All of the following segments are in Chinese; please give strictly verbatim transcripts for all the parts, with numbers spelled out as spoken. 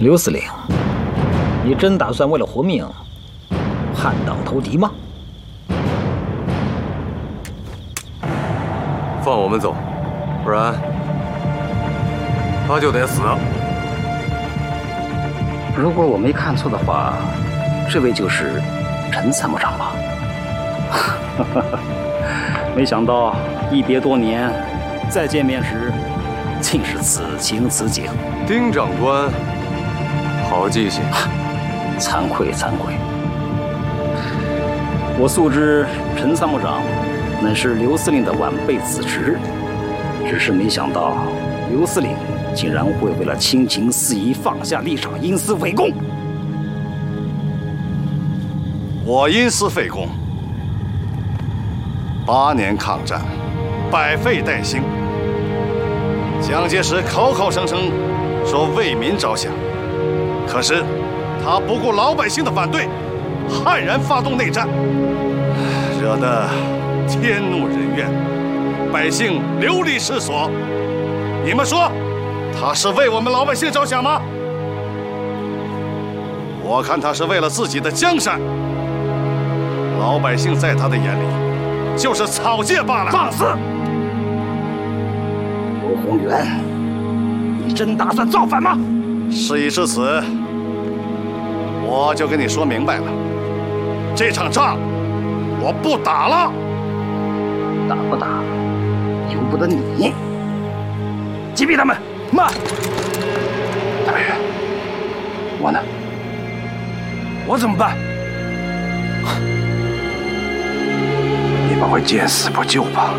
刘司令，你真打算为了活命叛党投敌吗？ 放我们走，不然他就得死。 如果我没看错的话，这位就是陈参谋长吧？没想到一别多年，再见面时竟是此情此景。 丁长官，好记性。 惭愧惭愧，我素知陈参谋长乃是刘司令的晚辈子侄，只是没想到刘司令竟然会为了亲情肆意放下立场，因私废公。 我因私废公，八年抗战，百废待兴。蒋介石口口声声说为民着想，可是他不顾老百姓的反对，悍然发动内战，惹得天怒人怨，百姓流离失所。你们说，他是为我们老百姓着想吗？我看他是为了自己的江山。老百姓在他的眼里就是草芥罢了。 放肆！罗宏元，你真打算造反吗？ 事已至此，我就跟你说明白了，这场仗我不打了。 打不打，由不得你。击毙他们！慢！大员，我呢？我怎么办？你把我见死不救吧！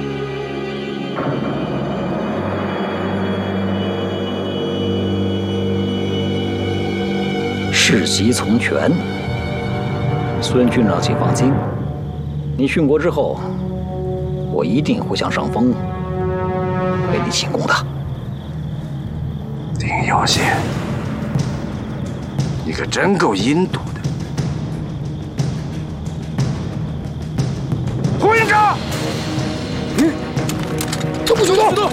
事急从权，孙军长，请放心，你殉国之后，我一定会向上峰为你请功的。 丁耀宪，你可真够阴毒的！胡营长，嗯，都不许动！动！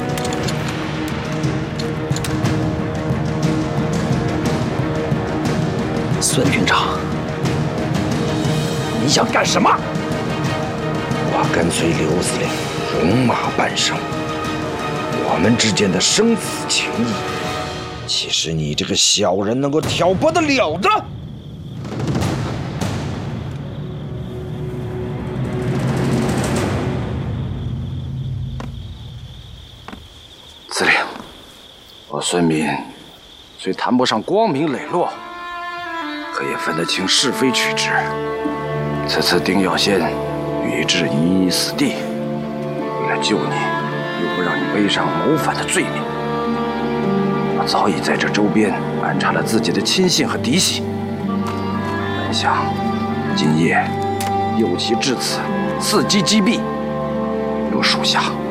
孙军长，你想干什么？ 我跟随刘司令戎马半生，我们之间的生死情谊，岂是你这个小人能够挑拨得了的？ 司令，我孙敏虽谈不上光明磊落，可也分得清是非曲直。此次丁耀宪与之以死地，为了救你，又不让你背上谋反的罪名，我早已在这周边安插了自己的亲信和嫡系。本想今夜诱其至此，伺机击毙，由属下